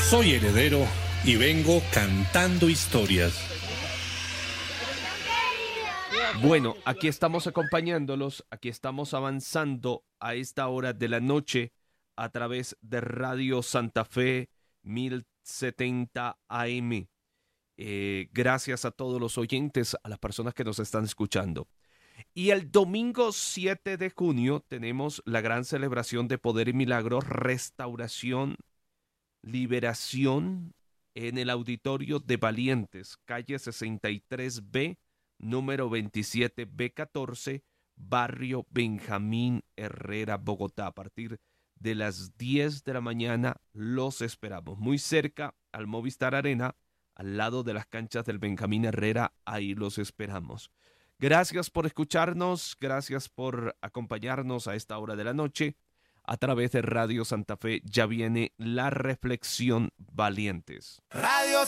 Soy heredero y vengo cantando historias. Bueno, aquí estamos acompañándolos, aquí estamos avanzando a esta hora de la noche a través de Radio Santa Fe 1070 AM. Gracias a todos los oyentes, a las personas que nos están escuchando. Y el domingo 7 de junio tenemos la gran celebración de Poder y Milagros, Restauración, Liberación en el Auditorio de Valientes, calle 63B, número 27B14, barrio Benjamín Herrera, Bogotá. A partir de las 10 de la mañana los esperamos. Muy cerca al Movistar Arena, al lado de las canchas del Benjamín Herrera, ahí los esperamos. Gracias por escucharnos, gracias por acompañarnos a esta hora de la noche. A través de Radio Santa Fe ya viene la reflexión Valientes. Radio